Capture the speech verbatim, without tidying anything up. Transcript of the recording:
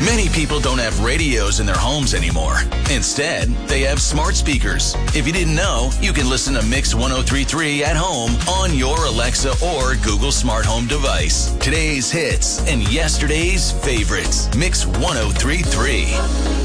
Many people don't have radios in their homes anymore. Instead, they have smart speakers. If you didn't know, you can listen to Mix ten thirty-three at home on your Alexa or Google smart home device. Today's hits and yesterday's favorites. Mix ten thirty-three.